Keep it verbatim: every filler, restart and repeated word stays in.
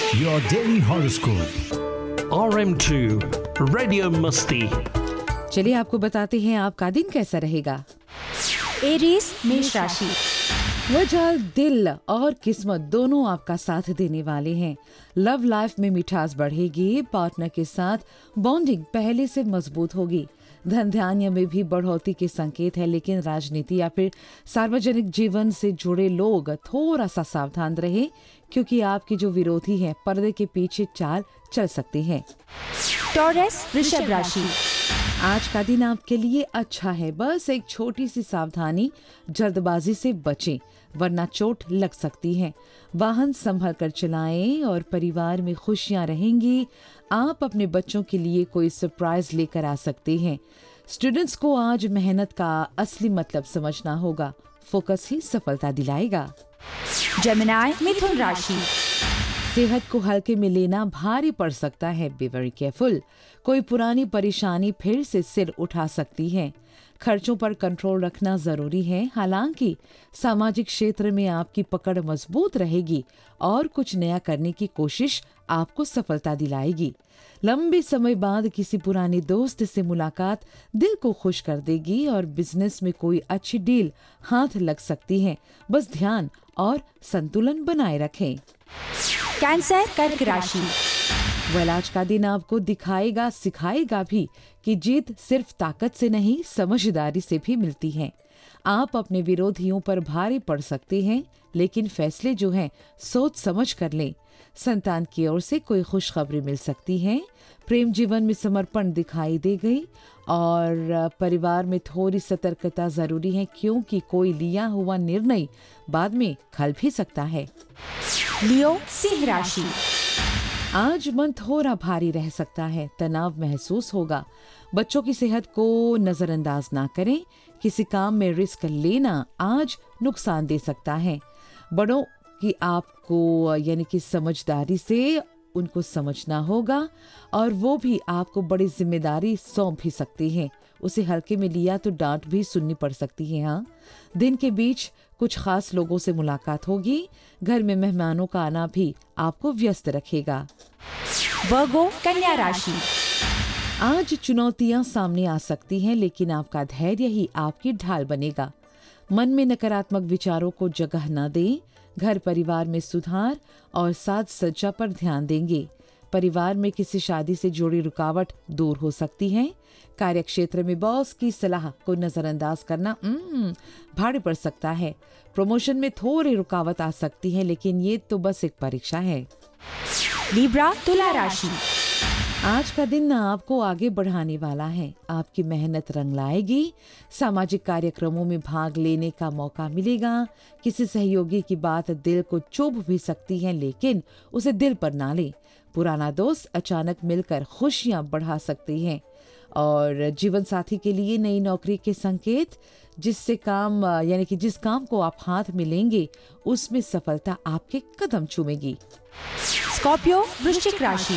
Your daily horoscope. R M to radio मस्ती। चलिए आपको बताते हैं आपका दिन कैसा रहेगा। एरीज मेष राशि। वजह दिल और किस्मत दोनों आपका साथ देने वाले हैं। लव लाइफ में मिठास बढ़ेगी। पार्टनर के साथ बॉन्डिंग पहले से मजबूत होगी। धन धान्य में भी बढ़ोतरी के संकेत है, लेकिन राजनीति या फिर सार्वजनिक जीवन से जुड़े लोग थोड़ा सा सावधान रहे, क्योंकि आपके जो विरोधी हैं पर्दे के पीछे चाल चल सकते हैं। टॉरस वृषभ राशि। आज का दिन आपके लिए अच्छा है, बस एक छोटी सी सावधानी, जल्दबाजी से बचें वरना चोट लग सकती है। वाहन संभल कर चलाएं और परिवार में खुशियां रहेंगी। आप अपने बच्चों के लिए कोई सरप्राइज लेकर आ सकते हैं। स्टूडेंट्स को आज मेहनत का असली मतलब समझना होगा। फोकस ही सफलता दिलाएगा। जेमिनी मिथुन राशि। सेहत को हल्के में लेना भारी पड़ सकता है, बी वेरी केयरफुल। कोई पुरानी परेशानी फिर से सिर उठा सकती है। खर्चों पर कंट्रोल रखना जरूरी है। हालांकि सामाजिक क्षेत्र में आपकी पकड़ मजबूत रहेगी और कुछ नया करने की कोशिश आपको सफलता दिलाएगी। लंबे समय बाद किसी पुराने दोस्त से मुलाकात दिल को खुश कर देगी और बिजनेस में कोई अच्छी डील हाथ लग सकती है। बस ध्यान और संतुलन बनाए रखें। कैंसर कर्क राशि। वेल आज का दिन आपको दिखाएगा, सिखाएगा भी कि जीत सिर्फ ताकत से नहीं, समझदारी से भी मिलती है। आप अपने विरोधियों पर भारी पड़ सकते हैं, लेकिन फैसले जो हैं सोच समझ कर लें। संतान की ओर से कोई खुशखबरी मिल सकती है। प्रेम जीवन में समर्पण दिखाई दे गई और परिवार में थोड़ी सतर्कता जरूरी है, क्योंकि कोई लिया हुआ निर्णय बाद में खल भी सकता है। लियो सिंह राशि। आज मन थोड़ा भारी रह सकता है, तनाव महसूस होगा। बच्चों की सेहत को नजरअंदाज ना करें। किसी काम में रिस्क लेना आज नुकसान दे सकता है। बड़ों की आपको यानी कि समझदारी से उनको समझना होगा और वो भी आपको बड़ी जिम्मेदारी सौंप भी सकती हैं। उसे हल्के में लिया तो डांट भी सुननी पड़ सकती है। हाँ, दिन के बीच कुछ खास लोगों से मुलाकात होगी। घर में मेहमानों का आना भी आपको व्यस्त रखेगा। वर्गो कन्या राशि। आज चुनौतियां सामने आ सकती हैं, लेकिन आपका धैर्य ही आपकी ढाल बनेगा। मन में नकारात्मक विचारों को जगह न दें। घर परिवार में सुधार और साज सज्जा पर ध्यान देंगे। परिवार में किसी शादी से जुड़ी रुकावट दूर हो सकती है। कार्य क्षेत्र में बॉस की सलाह को नजरअंदाज करना हम्म, भारी पड़ सकता है। प्रमोशन में थोड़ी रुकावट आ सकती है, लेकिन ये तो बस एक परीक्षा है। लिब्रा तुला राशि। आज का दिन आपको आगे बढ़ाने वाला है। आपकी मेहनत रंग लाएगी। सामाजिक कार्यक्रमों में भाग लेने का मौका मिलेगा। किसी सहयोगी की बात दिल को चुभ भी सकती है, लेकिन उसे दिल पर ना लें। पुराना दोस्त अचानक मिलकर खुशियां बढ़ा सकती हैं और जीवन साथी के लिए नई नौकरी के संकेत, जिससे काम यानी कि जिस काम को आप हाथ में लेंगे उसमें सफलता आपके कदम चूमेगी। स्कॉर्पियो वृश्चिक राशि।